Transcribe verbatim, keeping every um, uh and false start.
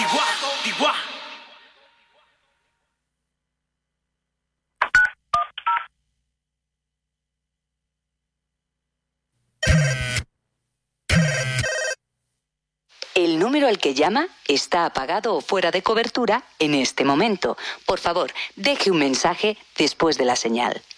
El número al que llama está apagado o fuera de cobertura en este momento. Por favor, deje un mensaje después de la señal.